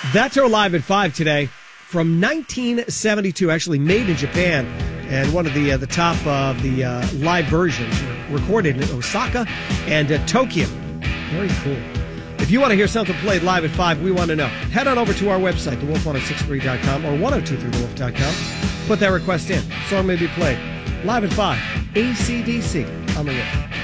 That's our Live at 5 today from 1972, actually made in Japan, and one of the top of the live versions recorded in Osaka and Tokyo. Very cool. If you want to hear something played live at 5, we want to know. Head on over to our website, thewolf1063.com or 1023thewolf.com. Put that request in. Song may be played live at 5. AC/DC on the Wolf.